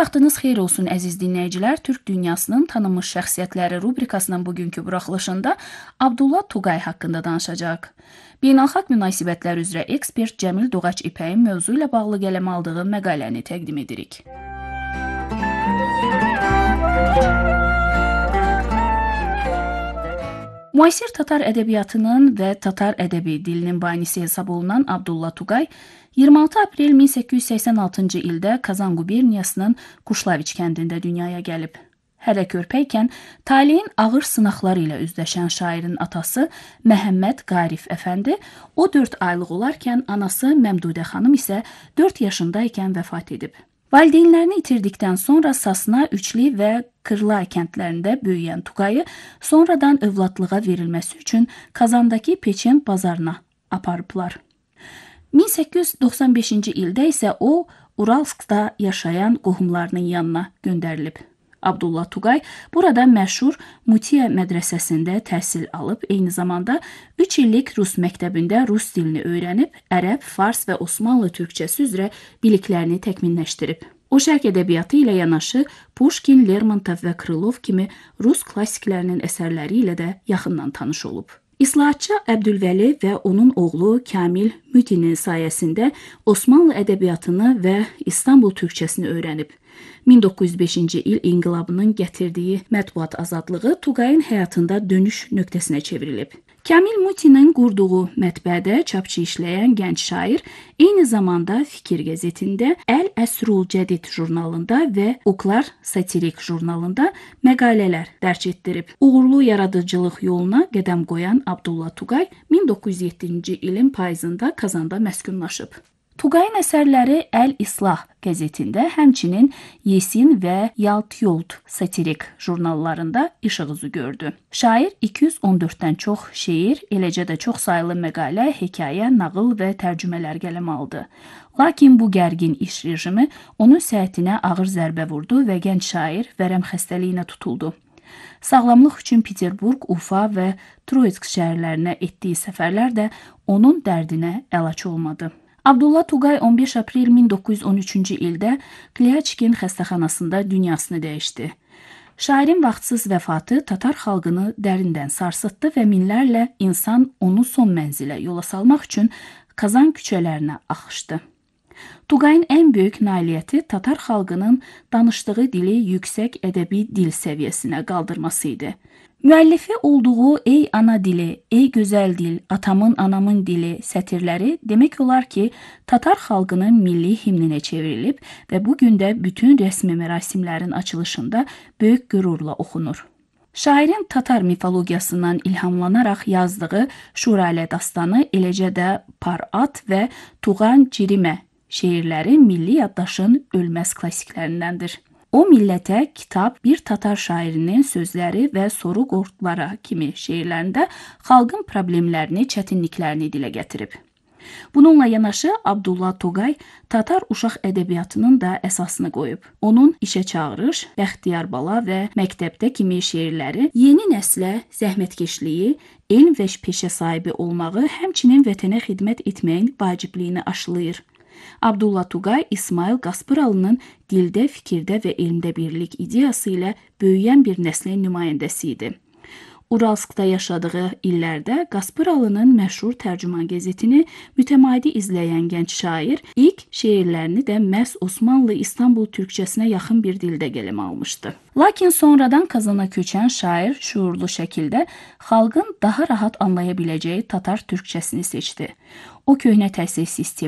vaxtınız xeyir olsun əziz dinləyicilər. Türk dünyasının tanınmış şəxsiyyətləri rubrikasının bugünkü buraxılışında Abdullah Tugay haqqında danışacaq. Beynəlxalq münasibətlər üzrə ekspert Cəmil Doğaç İpəyin mövzu ilə bağlı qələm aldığı məqaləni təqdim edirik. Müasir Tatar ədəbiyyatının və Tatar ədəbi dilinin banisi hesab olunan Abdullah Tugay 26 aprel 1886-cı ildə Kazan quberniyasının Kuşlaviç kəndində dünyaya gəlib. Hələ körpəykən taleyin ağır sınaqları ilə üzləşən şairin atası Məhəmməd Qarif əfəndi o 4 aylıq olarkən anası Məmdudə xanım isə 4 yaşındaykən vəfat edib. Valideynlərini itirdikdən sonra Sasna, Üçli və Kırlay kəndlərində böyüyən Tugayı sonradan övladlığa verilməsi üçün Kazandakı Peçen bazarına aparıblar. 1895-ci ildə isə o, Uralskda yaşayan qohumlarının yanına göndərilib. Abdullah Tugay burada məşhur Mutiya mədrəsəsində təhsil alıb, eyni zamanda 3 illik Rus məktəbində Rus dilini öyrənib, ərəb, fars və Osmanlı türkçəsi üzrə biliklərini təkmilləşdirib. O, şərq ədəbiyyatı ilə yanaşı Pushkin, Lermontov və Krılov kimi Rus klassiklərinin əsərləri ilə də yaxından tanış olub. İslahatçı Əbdülvəli və onun oğlu Kamil Mütinin sayəsində Osmanlı ədəbiyyatını və İstanbul türkçəsini öyrənib. 1905-ci il inqilabının gətirdiyi mətbuat azadlığı Tugayın həyatında dönüş nöqtəsinə çevrilib. Kamil Mütinin qurduğu mətbəədə çapçı işləyən gənc şair eyni zamanda Fikir qəzetində, Əl-Əsrul Cədid jurnalında və Oklar satirik jurnalında məqalələr dərc etdirib. Uğurlu yaradıcılıq yoluna qədəm qoyan Abdullah Tugay 1907-ci ilin payızında Kazanda məskunlaşıb. Tugayın əsərləri Əl-İslah qəzetində, həmçinin Yesin və Yaltyold satirik jurnallarında işıq üzü gördü. Şair 214-dən çox şeir, eləcə də çox sayılı məqalə, hekayə, nağıl və tərcümələr qələm aldı. Lakin bu gərgin iş rejimi onun səhhətinə ağır zərbə vurdu və gənc şair vərəm xəstəliyinə tutuldu. Sağlamlıq üçün Peterburq, Ufa və Troitsk şəhərlərinə etdiyi səfərlər də onun dərdinə əlac olmadı. Abdullah Tugay 15 aprel 1913-cü ildə Klyachkin xəstəxanasında dünyasını dəyişdi. Şairin vaxtsız vəfatı Tatar xalqını dərindən sarsıtdı və minlərlə insan onu son mənzilə yola salmaq üçün Kazan küçələrinə axışdı. Tugayın ən böyük nailiyyəti Tatar xalqının danışdığı dili yüksək ədəbi dil səviyyəsinə qaldırması idi. Müəllifi olduğu Ey ana dili, ey gözəl dil, atamın anamın dili sətirləri demək olar ki, Tatar xalqının milli himninə çevrilib və bu gün də bütün rəsmi mərasimlərin açılışında böyük qürurla oxunur. Şairin Tatar mifologiyasından ilhamlanaraq yazdığı Şuralə dastanı, eləcə də Par-at və Tuğan Cirimə şeirləri milli yaddaşın ölməz klassiklərindəndir. O millətə kitab, bir Tatar şairinin sözləri və soru qorxulara kimi şeirlərində xalqın problemlərini, çətinliklərini dilə gətirib. Bununla yanaşı Abdullah Tugay Tatar uşaq ədəbiyyatının da əsasını qoyub. Onun işə çağırış, Bəxtiyar bala və məktəbdə kimi şeirləri yeni nəslə zəhmətkeşliyi, elm və peşə sahibi olmağı, həmçinin vətənə xidmət etməyin vacibliyini aşılayır. Abdullah Tugay, İsmail Qaspıralı'nın dildə, fikirdə və elmdə birlik ideyası ilə böyüyən bir nəslin nümayəndəsi idi. Uralskda yaşadığı illərdə Qaspıralı'nın məşhur Tərcüman qəzetini mütəmadi izləyən gənc şair ilk şeirlərini də məhz Osmanlı İstanbul türkçəsinə yaxın bir dildə qələm almışdı. Lakin sonradan Kazana köçən şair şuurlu şəkildə xalqın daha rahat anlaya biləcəyi Tatar türkçəsini seçdi. O köhnə təhsil sistemi